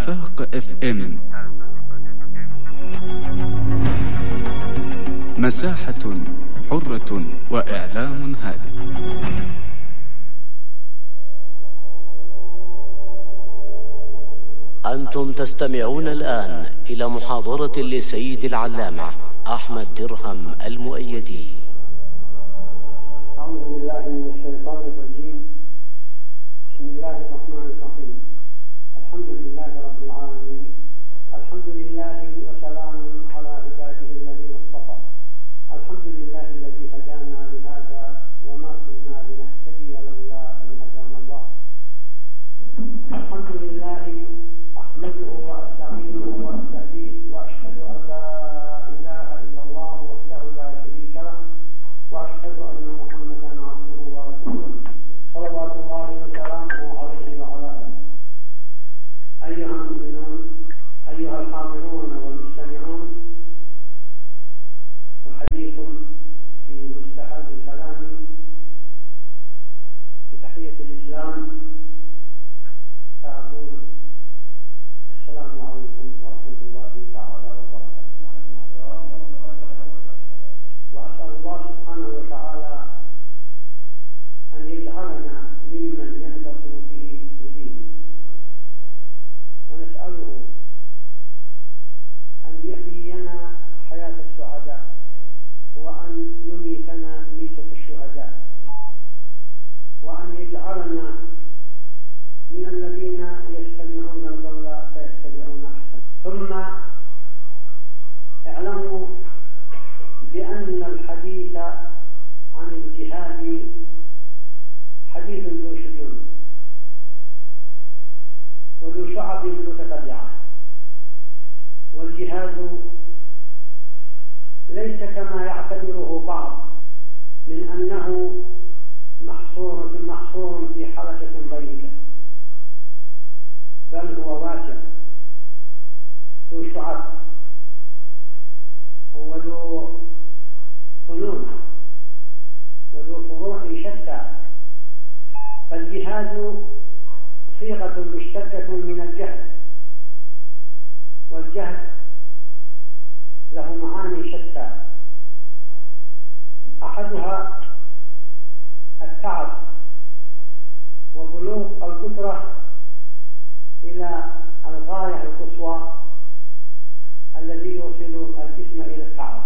آفاق FM، مساحة حرة وإعلام هادف. أنتم تستمعون الآن إلى محاضرة لسيد العلامة أحمد درهم المؤيدي. أعوذ بالله من الشيطان الرجيم. بسم الله الرحمن الرحيم. الحمد لله رب العالمين. الحمد لله وسلام على عباده الذين اصطفى. الحمد لله الذي هدانا لهذا وما كنا لنهتدي لولا أن هدانا الله. الحمد لله أحمده وأستعينه وأستهديه وأشهد أن لا إله إلا الله وحده لا شريك له وأشهد أن محمدا عبده ورسوله صلوات الله وسلامه عليه وعلى آله. أيها المؤمنون، أيها الحاضرون والمستمعون، أحييكم في مستهل الكلام بتحية الإسلام، فأقول السلام عليكم ورحمة الله تعالى وبركاته. وأسأل الله سبحانه وتعالى أن يجعلنا ممن ينتصر به بدينه، ونسأله أن يحيينا حياة السعداء وأن يميتنا ميتة الشهداء، وأن يجعلنا من الذين يستمعون القول فيتبعون أحسن. ثم اعلموا بأن الحديث عن الجهاد حديث ذو شجون وذو شعب متتبعة، والجهاد ليس كما يعتبره بعض من أنه محصور في حلقة ضيقة، بل هو واسع ذو شعب وذو فنون وذو فروع شتى. فالجهاد صيغة مشتقة من الجهد، والجهد له معاني شتى، أحدها التعب وبلوغ القدرة إلى الغاية القصوى الذي يوصل الجسم إلى التعب،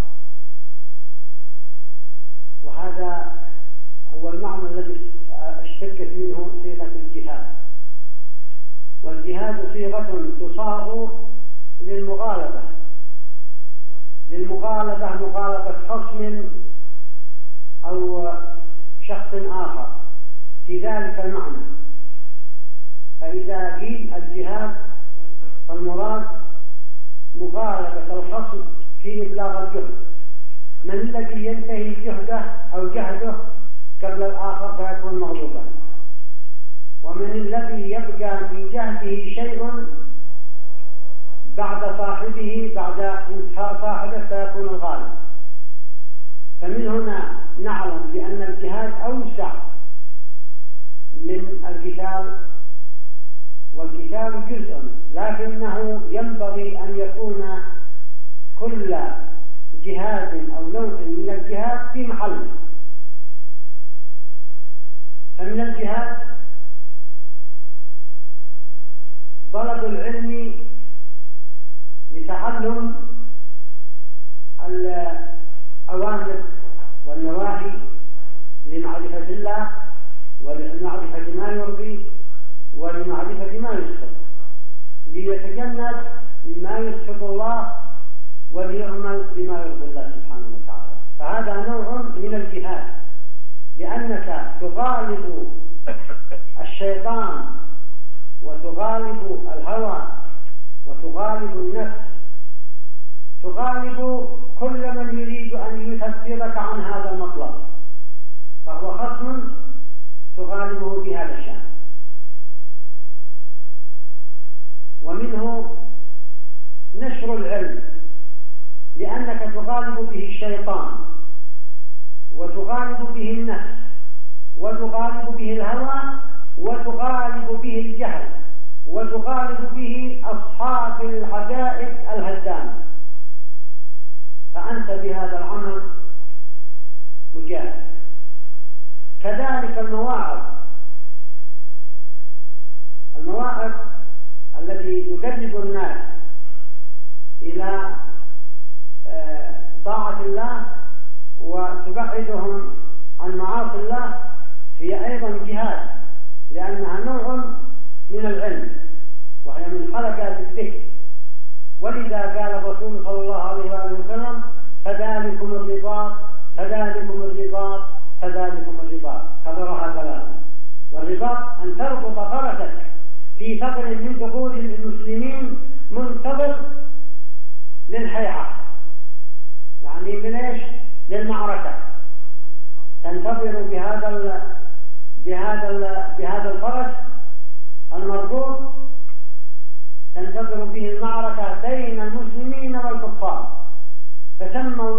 وهذا هو المعنى الذي اشتقت منه صيغة الجهاد. والجهاد صيغة تصاغ للمغالبة، مغالبة خصم أو شخص آخر في ذلك المعنى. فإذا قيل الجهاد فالمراد مغالبة الخصم في إبلاغ الجهد. من الذي ينتهي جهده أو جهده قبل الآخر فيكون مغلوبا، ومن الذي يبقى في جهده شيء بعد صاحبه بعد انتهاء صاحبه فيكون الغالب. فمن هنا نعلم بأن الجهاد أوسع من القتال، والقتال جزء، لكنه ينبغي أن يكون كل جهاد أو نوع من الجهاد في محله. فمن الجهاد طلب العلم لتعلم الأوامر والنواهي لمعرفة الله ولمعرفة ما يرضي ولمعرفة ما يسخط، ليتجنب ما يسخط الله وليعمل بما يرضي الله سبحانه وتعالى. فهذا نوع من الجهاد، لأنك تغالب الشيطان وتغالب الهوى وتغالب النفس، تغالب كل من يريد أن يثبتك عن هذا المطلب، فهو خصم تغالبه بهذا الشأن. ومنه نشر العلم، لأنك تغالب به الشيطان وتغالب به النفس وتغالب به الهوى وتغالب به الجهل وتغالب به أصحاب العجائز الهدامة، فأنت بهذا العمل مجاهد. كذلك المواعظ التي تجذب الناس إلى طاعة الله وتبعدهم عن معاصي الله هي أيضا جهاد، لأنها نوع من العلم وهي من حركات الذكر. ولذا قال الرسول صلى الله عليه وآله وسلم: فذلكم الرباط فذلكم الرباط فذلكم الرباط، كررها ثلاثا. والرباط أن تربط فرسك في ثغر من ثغور المسلمين منتظر للهيعة، يعني ليش؟ للمعركة، تنتظر بهذا الفرس المربوط، تنتظر به المعركة بين المسلمين والكفار. فسموا